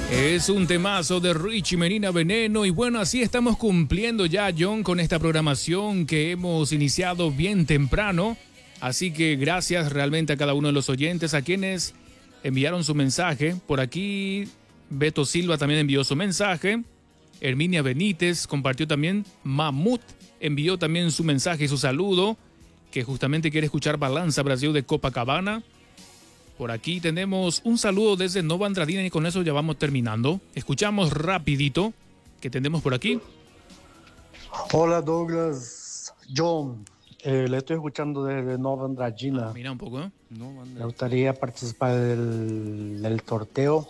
Es un temazo de Richie Menina Veneno y bueno, así estamos cumpliendo ya, John, con esta programación que hemos iniciado bien temprano. Así que gracias realmente a cada uno de los oyentes, a quienes enviaron su mensaje. Por aquí Beto Silva también envió su mensaje. Herminia Benítez compartió también. Mamut envió también su mensaje y su saludo, que justamente quiere escuchar Balanza Brasil de Copacabana. Por aquí tenemos un saludo desde Nova Andradina y con eso ya vamos terminando. Escuchamos rapidito que tenemos por aquí. Hola Douglas, John, le estoy escuchando desde Nova Andradina. Mira un poco, ¿eh? Me gustaría participar del sorteo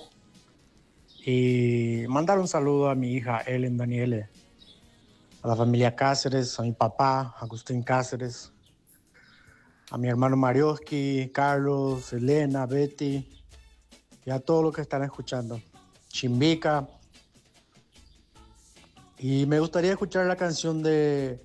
y mandar un saludo a mi hija Ellen Daniele, a la familia Cáceres, a mi papá, Agustín Cáceres, a mi hermano Marioski, Carlos, Elena, Betty y a todos los que están escuchando. Chimbica. Y me gustaría escuchar la canción de,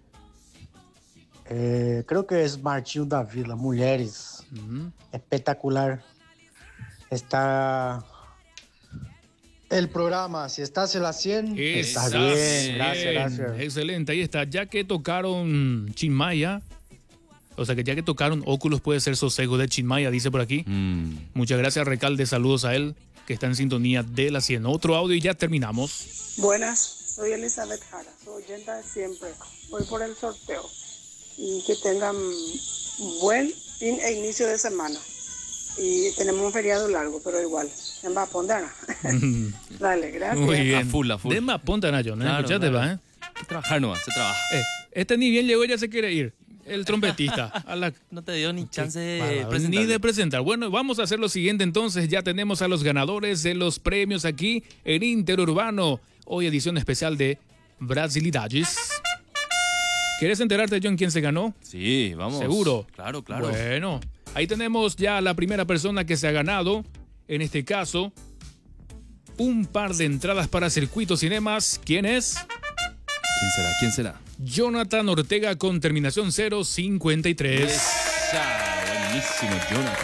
creo que es Martinho da Vila, Mulheres. Espectacular. Está el programa, si estás en la 100, está bien. Gracias. Excelente, ahí está. Ya que tocaron Chinmaya, o sea que ya que tocaron Oculus puede ser sosego de Chinmaya, dice por aquí. Muchas gracias, Recalde, saludos a él, que está en sintonía de la 100. Otro audio y ya terminamos. Buenas, soy Elizabeth Jara, soy oyenta de siempre. Voy por el sorteo y que tengan buen fin e inicio de semana. Y tenemos un feriado largo, pero igual. En Mapontana. Dale, gracias. Muy bien. A full. De Mapontana, John, Claro, escuchate, claro. va, ¿eh? Hay que trabajar nomás, se trabaja. Este ni bien llegó, ya se quiere ir. El trompetista. A la... No te dio ni chance de Ni presentar. de presentar. Bueno, vamos a hacer lo siguiente entonces. Ya tenemos a los ganadores de los premios aquí en Interurbano. Hoy edición especial de Brasilidades. ¿Quieres enterarte, John, quién se ganó? Sí, vamos. ¿Seguro? Claro. Bueno, ahí tenemos ya la primera persona que se ha ganado. En este caso, un par de entradas para Circuito Cinemas. ¿Quién es? ¿Quién será? Jonathan Ortega con terminación 053. Buenísimo, Jonathan.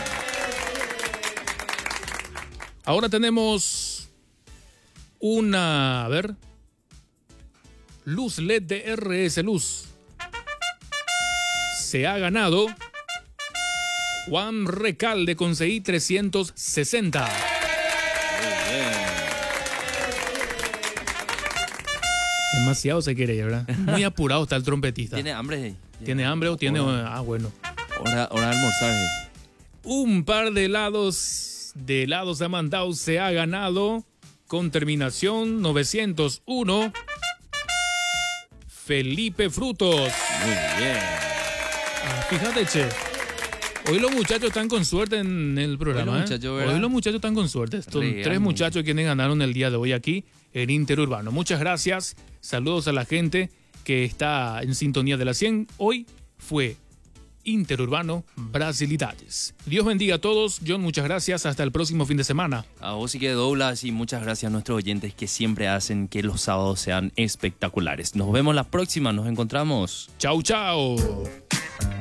Ahora tenemos una, a ver, luz LED de RS Luz. Se ha ganado Juan Recalde con CI 360. Muy bien. Demasiado se quiere ir, ¿verdad? Muy apurado está el trompetista. ¿Tiene hambre? ¿Tiene hambre o tiene...? Ah, bueno. Hora de almorzar. Un par de helados de Mandau se ha ganado con terminación 901. Felipe Frutos. Muy bien. Fíjate, che. Hoy los muchachos están con suerte en el programa. Hoy los muchachos están con suerte. Son tres muchachos quienes ganaron el día de hoy aquí en Interurbano. Muchas gracias. Saludos a la gente que está en sintonía de la 100. Hoy fue Interurbano Brasilidades. Dios bendiga a todos. John, muchas gracias. Hasta el próximo fin de semana. A vos sí que Douglas y muchas gracias a nuestros oyentes que siempre hacen que los sábados sean espectaculares. Nos vemos la próxima. Nos encontramos. Chau, chau.